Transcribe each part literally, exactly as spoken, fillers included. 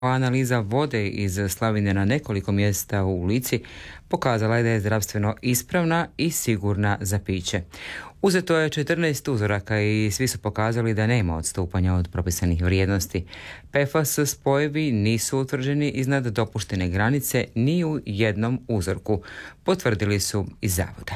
Analiza vode iz slavine na nekoliko mjesta u Lici pokazala je da je zdravstveno ispravna i sigurna za piće. Uzeto je četrnaest uzoraka i svi su pokazali da nema odstupanja od propisanih vrijednosti. P F A S spojevi nisu utvrđeni iznad dopuštene granice ni u jednom uzorku, potvrdili su iz zavoda.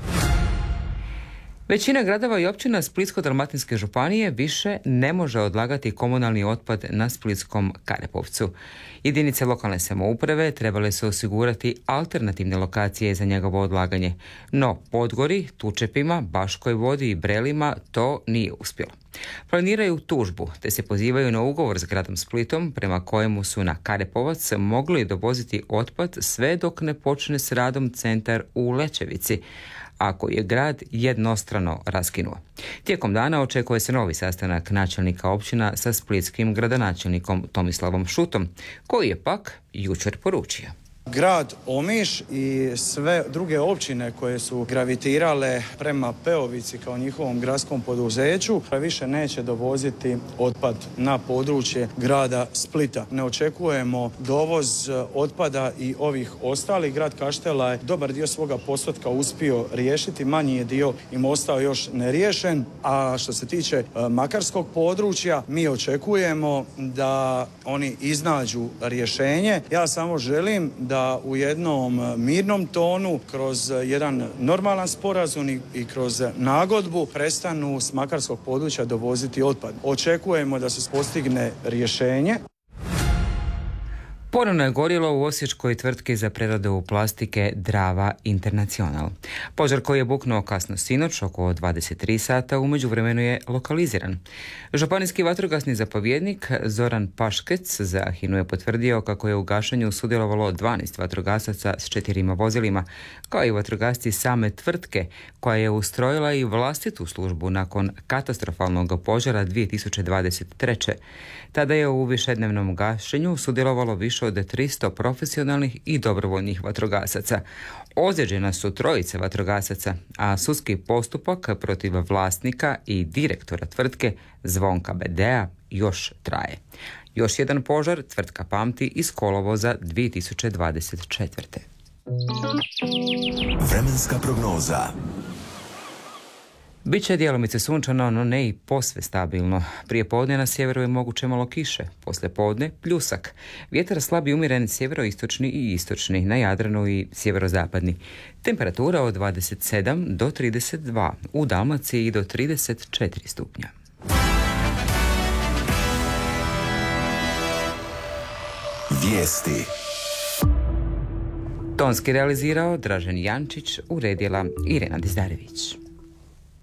Većina gradova i općina Splitsko-dalmatinske županije više ne može odlagati komunalni otpad na splitskom Karepovcu. Jedinice lokalne samouprave trebale su osigurati alternativne lokacije za njegovo odlaganje, no Podgori, Tučepima, Baškoj Vodi i Brelima to nije uspjelo. Planiraju tužbu te se pozivaju na ugovor s gradom Splitom prema kojemu su na Karepovac mogli dovoziti otpad sve dok ne počne s radom centar u Lečevici, ako je grad jednostrano raskinuo. Tijekom dana očekuje se novi sastanak načelnika općina sa splitskim gradonačelnikom Tomislavom Šutom, koji je pak jučer poručio. Grad Omiš i sve druge općine koje su gravitirale prema Peovici kao njihovom gradskom poduzeću više neće dovoziti otpad na područje grada Splita. Ne očekujemo dovoz otpada i ovih ostalih. Grad Kaštela je dobar dio svoga postotka uspio riješiti, manji je dio im ostao još neriješen. A što se tiče makarskog područja, mi očekujemo da oni iznađu rješenje. Ja samo želim da u jednom mirnom tonu, kroz jedan normalan sporazum i kroz nagodbu prestanu s makarskog područja dovoziti otpad. Očekujemo da se postigne rješenje. Ponovno je gorilo u osječkoj tvrtki za preradu plastike Drava International. Požar koji je buknuo kasno sinoć oko dvadeset tri sata u međuvremenu je lokaliziran. Županijski vatrogasni zapovjednik Zoran Paškec za Hinu je potvrdio kako je u gašenju sudjelovalo dvanaest vatrogasaca s četirima vozilima, kao i vatrogasci same tvrtke koja je ustrojila i vlastitu službu nakon katastrofalnog požara dvije tisuće dvadeset treće. Tada je u višednevnom gašenju sudjelovalo više od tristo profesionalnih i dobrovoljnih vatrogasaca. Ozlijeđena su trojice vatrogasaca, a sudski postupak protiv vlasnika i direktora tvrtke Zvonka Bedea još traje. Još jedan požar tvrtka pamti iz kolovoza dvije tisuće dvadeset četvrte. Vremenska prognoza. Biće djelomice sunčano, no ne i posve stabilno. Prije podne na sjeveru je moguće malo kiše, poslije podne pljusak. Vjetar slabi umjeren sjeveroistočni i istočni, na Jadranu i sjeverozapadni. Temperatura od dvadeset sedam do trideset dva, u Dalmaciji i do trideset četiri stupnja. Vijesti. Tonski realizirao Dražen Jančić, uredila Irena Dizdarević.